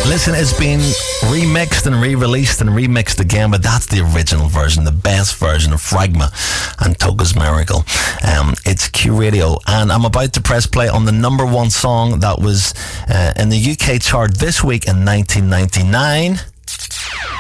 Listen, it's been remixed and re-released and remixed again, but that's the original version, the best version of Fragma and Toca's Miracle. It's Q Radio, and I'm about to press play on the number one song that was in the UK chart this week in 1999.